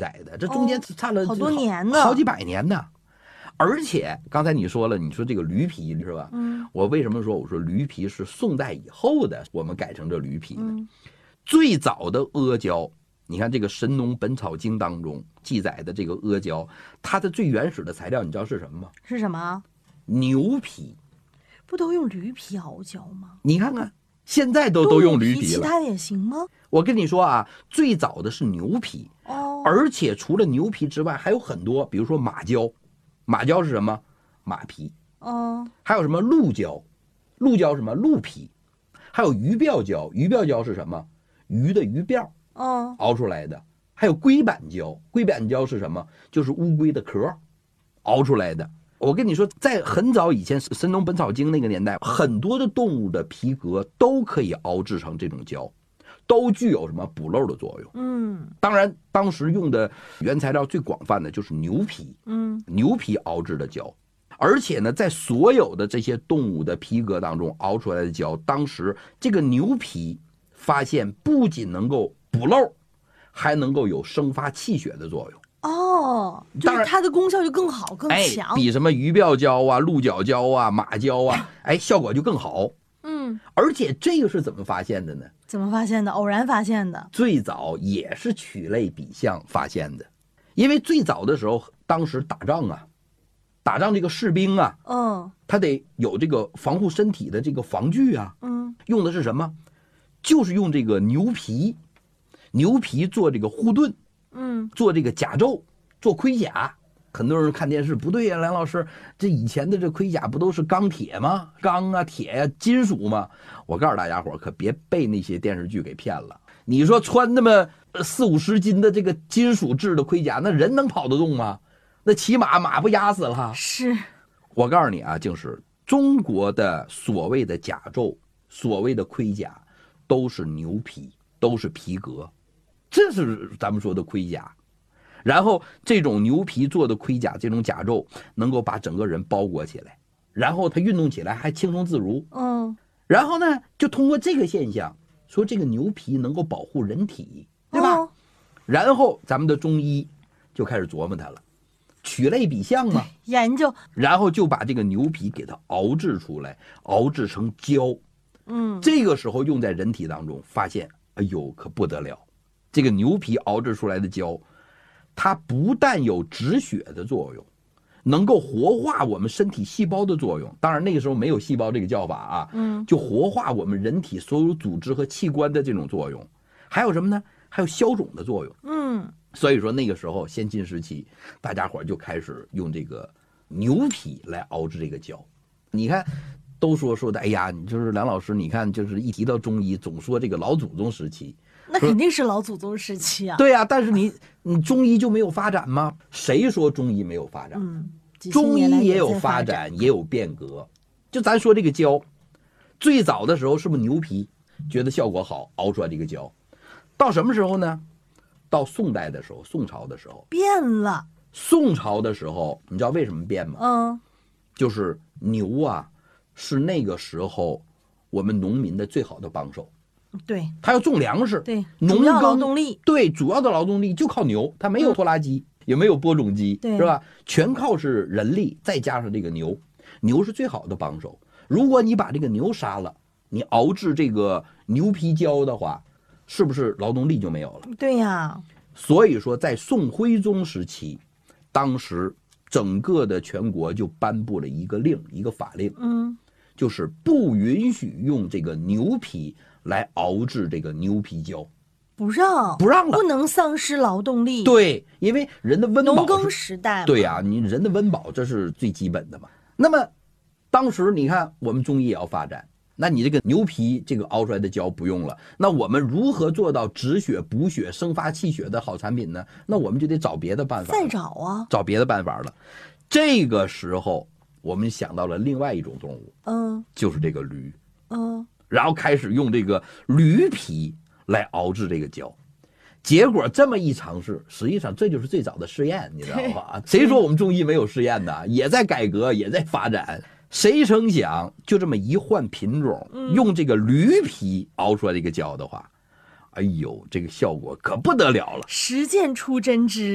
载的，这中间差了好多年呢， 好几百年呢。而且刚才你说了，你说这个驴皮是吧？我为什么说我说驴皮是宋代以后的，我们改成这驴皮呢？最早的阿胶，你看这个《神农本草经》当中记载的这个阿胶，它的最原始的材料你知道是什么吗？ 是什么？ 牛皮。 不都用驴皮熬胶吗？ 你看看，现在都用驴皮了， 其他的也行吗？ 我跟你说啊，最早的是牛皮，而且除了牛皮之外，还有很多，比如说马胶。马胶是什么？马皮。还有什么鹿胶？鹿胶是什么？鹿皮。还有鱼鳔胶，鱼鳔胶是什么？鱼的鱼鳔，熬出来的。还有龟板胶，龟板胶是什么？就是乌龟的壳熬出来的。我跟你说，在很早以前，《神农本草经》那个年代，很多的动物的皮革都可以熬制成这种胶，都具有什么补漏的作用。当然，当时用的原材料最广泛的就是牛皮，牛皮熬制的胶。而且呢，在所有的这些动物的皮革当中熬出来的胶，当时这个牛皮发现不仅能够补漏，还能够有生发气血的作用。 就是它的功效就更好更强， 比什么鱼鳔胶啊、鹿角胶啊、马胶啊，效果就更好。而且这个是怎么发现的呢？ 怎么发现的？偶然发现的。 最早也是取类比象发现的，因为最早的时候，当时打仗这个士兵啊，他得有这个防护身体的这个防具啊，用的是什么？就是用这个牛皮做这个护盾，做这个甲胄，做盔甲。很多人看电视，不对呀，梁老师，这以前的这盔甲不都是钢铁吗？钢啊、铁呀、金属吗？我告诉大家伙，可别被那些电视剧给骗了。你说穿那么40-50斤的这个金属制的盔甲，那人能跑得动吗？那骑马不压死了？ 是。 我告诉你啊，就是中国的所谓的甲胄、所谓的盔甲，都是牛皮，都是皮革，这是咱们说的盔甲。然后这种牛皮做的盔甲，这种甲胄能够把整个人包裹起来，然后它运动起来还轻松自如。然后呢，就通过这个现象，说这个牛皮能够保护人体，对吧？然后咱们的中医就开始琢磨它了，取类比象嘛， 研究， 然后就把这个牛皮给它熬制出来，熬制成胶。这个时候用在人体当中，发现哎呦可不得了，这个牛皮熬制出来的胶，它不但有止血的作用，能够活化我们身体细胞的作用。当然那个时候没有细胞这个叫法啊，就活化我们人体所有组织和器官的这种作用。还有什么呢？还有消肿的作用。所以说那个时候先秦时期，大家伙就开始用这个牛皮来熬制这个胶。你看都说的，哎呀，你就是梁老师，你看就是一提到中医，总说这个老祖宗时期。 那肯定是老祖宗时期啊。 对啊，但是你中医就没有发展吗？谁说中医没有发展？中医也有发展，也有变革。就咱说这个胶，最早的时候是不是牛皮觉得效果好，熬出来这个胶？到什么时候呢？到宋代的时候，宋朝的时候变了。 宋朝的时候，你知道为什么变吗？就是牛啊，是那个时候我们农民的最好的帮手。 对， 他要种粮食， 对， 农耕，主要劳动力， 对，主要的劳动力就靠牛，他没有拖拉机，也没有播种机，是吧？全靠是人力，再加上这个牛，牛是最好的帮手。如果你把这个牛杀了，你熬制这个牛皮胶的话，是不是劳动力就没有了？ 对呀。 所以说，在宋徽宗时期，当时整个的全国就颁布了一个令，一个法令，就是不允许用这个牛皮来熬制这个牛皮胶，不让了， 不能丧失劳动力。 对，因为人的温饱， 农耕时代嘛， 对呀，你人的温饱这是最基本的嘛。那么当时你看我们中医也要发展，那你这个牛皮这个熬出来的胶不用了，那我们如何做到止血补血生发气血的好产品呢？那我们就得找别的办法， 再找啊， 找别的办法了。这个时候我们想到了另外一种动物，就是这个驴，然后开始用这个驴皮来熬制这个胶。结果这么一尝试，实际上这就是最早的试验，你知道吧？谁说我们中医没有试验呢？也在改革，也在发展。谁成想就这么一换品种，用这个驴皮熬出来这个胶的话，哎呦，这个效果可不得了了， 实践出真知。